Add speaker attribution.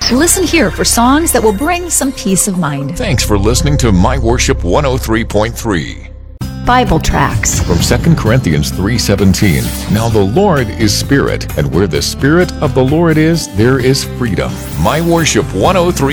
Speaker 1: Listen here for songs that will bring some peace of mind.
Speaker 2: Thanks for listening to My Worship 103.3.
Speaker 1: Bible tracts.
Speaker 2: From 2 Corinthians 3:17. Now the Lord is Spirit, and where the Spirit of the Lord is, there is freedom. My Worship 103.